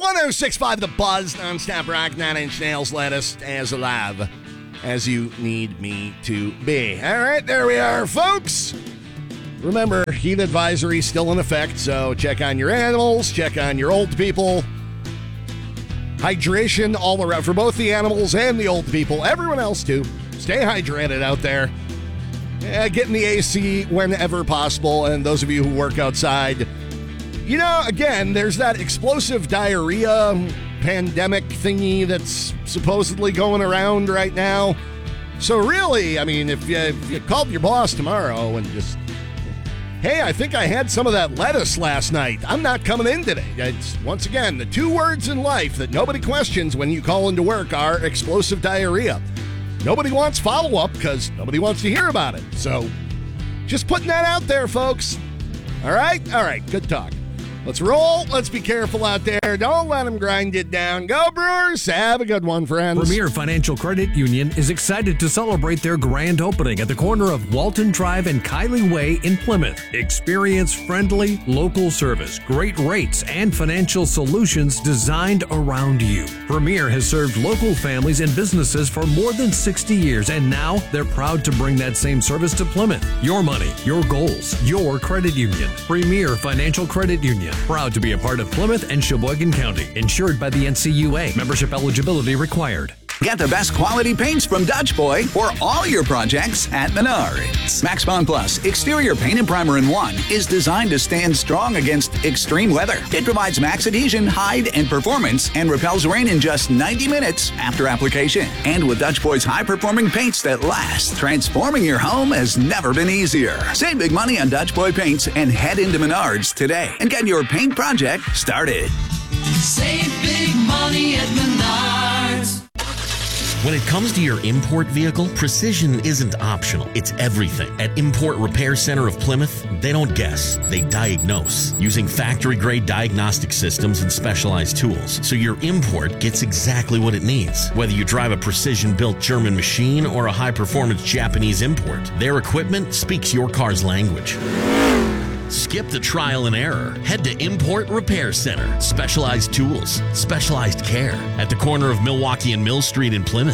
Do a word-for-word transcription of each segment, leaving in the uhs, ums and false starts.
one oh six point five The Buzz, non-stop rock, nine-inch nails, lettuce, as alive as you need me to be. All right, there we are, folks. Remember, heat advisory still in effect, so check on your animals, check on your old people. Hydration all around for both the animals and the old people. Everyone else, too. Stay hydrated out there. Yeah, get in the A C whenever possible, and those of you who work outside, you know, again, there's that explosive diarrhea pandemic thingy that's supposedly going around right now. So really, I mean, if you, if you called your boss tomorrow and just, hey, I think I had some of that lettuce last night, I'm not coming in today. It's, once again, the two words in life that nobody questions when you call into work are explosive diarrhea. Nobody wants follow-up because nobody wants to hear about it. So just putting that out there, folks. All right? All right, good talk. Let's roll. Let's be careful out there. Don't let them grind it down. Go Brewers. Have a good one, friends. Premier Financial Credit Union is excited to celebrate their grand opening at the corner of Walton Drive and Kylie Way in Plymouth. Experience-friendly, local service, great rates, and financial solutions designed around you. Premier has served local families and businesses for more than sixty years, and now they're proud to bring that same service to Plymouth. Your money, your goals, your credit union. Premier Financial Credit Union. Proud to be a part of Plymouth and Sheboygan County. Insured by the N C U A. Membership eligibility required. Get the best quality paints from Dutch Boy for all your projects at Menards. Max Bond Plus Exterior Paint and Primer in One is designed to stand strong against extreme weather. It provides max adhesion, hide, and performance and repels rain in just ninety minutes after application. And with Dutch Boy's high-performing paints that last, transforming your home has never been easier. Save big money on Dutch Boy paints and head into Menards today and get your paint project started. Save big money at Menards. When it comes to your import vehicle, precision isn't optional. It's everything. At Import Repair Center of Plymouth, they don't guess, they diagnose using factory-grade diagnostic systems and specialized tools, so your import gets exactly what it needs. Whether you drive a precision-built German machine or a high-performance Japanese import, their equipment speaks your car's language. Skip the trial and error. Head to Import Repair Center. Specialized tools, specialized care at the corner of Milwaukee and Mill Street in Plymouth.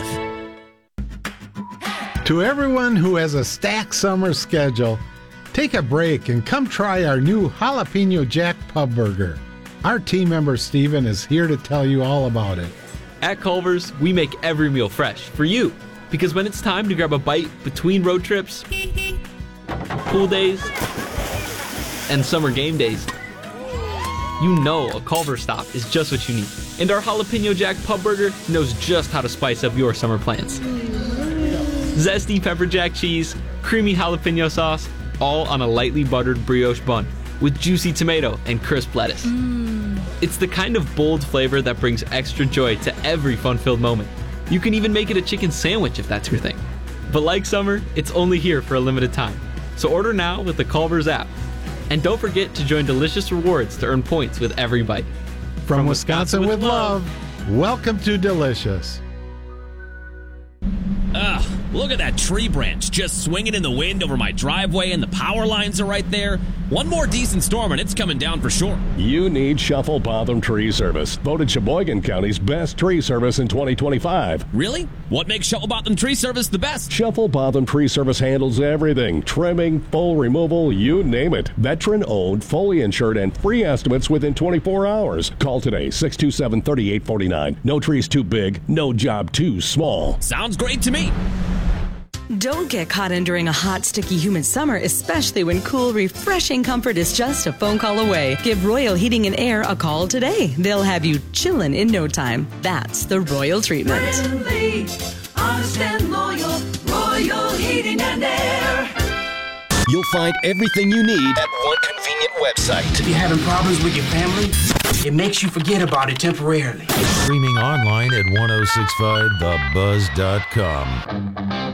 To everyone who has a stacked summer schedule, take a break and come try our new Jalapeno Jack Pub Burger. Our team member Steven is here to tell you all about it. At Culver's, we make every meal fresh for you. Because when it's time to grab a bite between road trips, pool days, and summer game days, you know a Culver stop is just what you need. And our Jalapeno Jack Pub Burger knows just how to spice up your summer plans. Zesty pepper jack cheese, creamy jalapeno sauce, all on a lightly buttered brioche bun with juicy tomato and crisp lettuce. Mm. It's the kind of bold flavor that brings extra joy to every fun-filled moment. You can even make it a chicken sandwich if that's your thing. But like summer, it's only here for a limited time. So order now with the Culver's app. And don't forget to join Delicious Rewards to earn points with every bite. From, From Wisconsin, Wisconsin with love, love, welcome to Delicious. Ugh, look at that tree branch just swinging in the wind over my driveway, and the power lines are right there. One more decent storm and it's coming down for sure. You need Shuffle Botham Tree Service, voted Sheboygan County's best tree service in twenty twenty-five. Really? What makes Shuffle Botham Tree Service the best? Shuffle Botham Tree Service handles everything. Trimming, full removal, you name it. Veteran-owned, fully insured, and free estimates within twenty-four hours. Call today, six two seven, three eight four nine. No tree's too big, no job too small. Sounds great to me. Don't get caught in during a hot, sticky, humid summer, especially when cool, refreshing comfort is just a phone call away. Give Royal Heating and Air a call today. They'll have you chillin' in no time. That's the Royal treatment. Friendly, honest and loyal, Royal Heating and Air. You'll find everything you need at one convenient website. If you're having problems with your family, it makes you forget about it temporarily. Streaming online at ten sixty-five the buzz dot com.